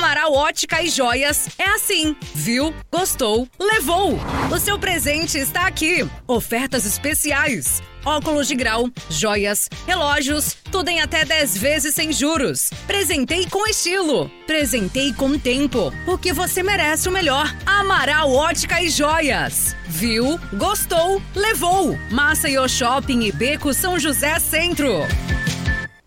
Amaral Ótica e Joias é assim. Viu? Gostou? Levou! O seu presente está aqui. Ofertas especiais. Óculos de grau, joias, relógios, tudo em até 10 vezes sem juros. Presentei com estilo. Presentei com tempo. Porque você merece o melhor. Amaral Ótica e Joias. Viu? Gostou? Levou! Maceió Shopping e Beco São José Centro.